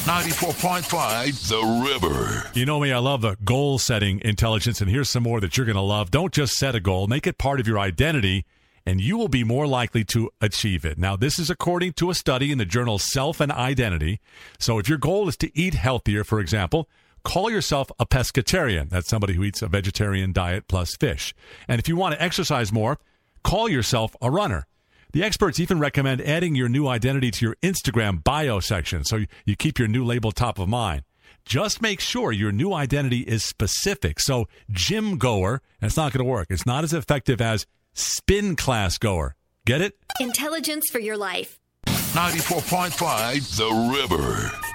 94.5 The River. You know me, I love the goal-setting intelligence, and here's some more that you're going to love. Don't just set a goal, make it part of your identity, and you will be more likely to achieve it. Now, this is according to a study in the journal Self and Identity. So if your goal is to eat healthier, for example, call yourself a pescatarian. That's somebody who eats a vegetarian diet plus fish. And if you want to exercise more, call yourself a runner. The experts even recommend adding your new identity to your Instagram bio section so you keep your new label top of mind. Just make sure your new identity is specific. So gym goer, that's not going to work. It's not as effective as spin class goer. Get it? Intelligence for your life. 94.5 The River.